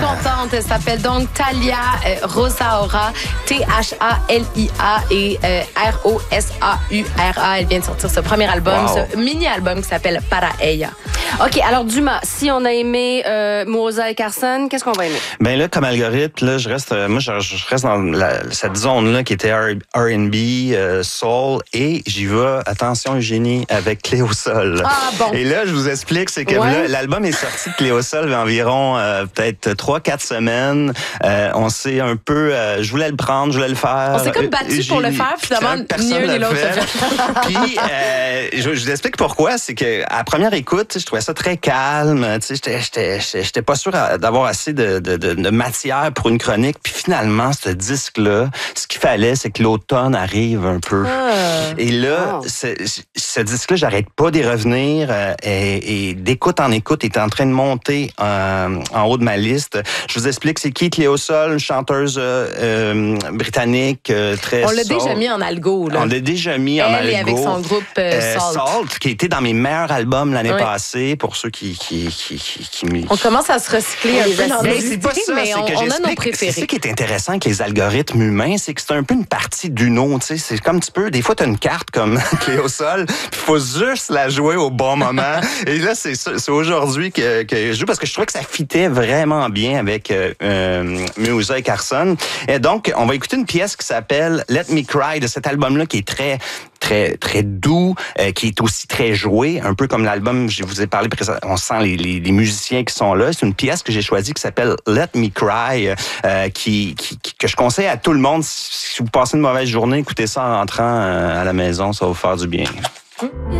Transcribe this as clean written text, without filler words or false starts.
contente. Elle s'appelle donc Thalia Rosaura, Thalia et Rosaura. Elle vient de sortir ce premier album, ce mini-album qui s'appelle Para Ella. OK, alors Dumas, si on a aimé Morosa et Carson, qu'est-ce qu'on va aimer? Ben là, comme algorithme, là, je reste dans cette zone-là qui était R&B, soul, et j'y vais, attention Eugénie, avec Cléo Sol. Ah bon. Et là, je vous explique, c'est que là, l'album est sorti de Cléo Sol il y a environ peut-être 3-4 semaines. On s'est un peu, je voulais le prendre, je voulais le faire. On s'est comme battu pour le faire, finalement, ni un ni l'autre. Puis, je vous explique pourquoi, c'est que à première écoute, je trouvais ça très calme. J'étais pas sûr d'avoir assez de matière pour une chronique. Puis finalement, ce disque-là, ce qu'il fallait, c'est que l'automne arrive un peu. Et là, ce disque-là, j'arrête pas d'y revenir. Et d'écoute en écoute, il est en train de monter en haut de ma liste. Je vous explique, c'est qui Cléo Sol, une chanteuse britannique très On l'a déjà mis en algo. Là. On l'a déjà mis en algo. Elle et avec son groupe Salt, qui était dans mes meilleurs albums l'année passée, pour ceux qui On commence à se recycler un peu dans nos idées, mais on a nos préférés. C'est ça qui est intéressant avec les algorithmes humains, c'est que c'est un peu une partie d'Uno, tu sais, c'est comme un petit peu, des fois, tu as une carte comme Cléo Sol, il faut juste la jouer au bon moment. Et là, c'est aujourd'hui que je joue, parce que je trouvais que ça fitait vraiment bien avec Morosa et Carson. Et donc, on va écouter une pièce qui s'appelle Let Me Cry, de cet album-là, qui est très doux, qui est aussi très joué, un peu comme l'album, je vous ai parlé, on sent les musiciens qui sont là. C'est une pièce que j'ai choisie qui s'appelle Let Me Cry, que je conseille à tout le monde. Si vous passez une mauvaise journée, écoutez ça en rentrant à la maison, ça va vous faire du bien.